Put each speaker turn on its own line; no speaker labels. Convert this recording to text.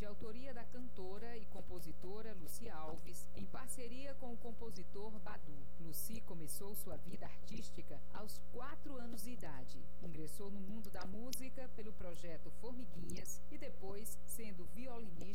de autoria da cantora e compositora Lucy Alves, em parceria com o compositor Badu. Lucy começou sua vida artística aos 4 anos de idade. Ingressou no mundo da música pelo projeto Formiguinhas e depois, sendo violinista,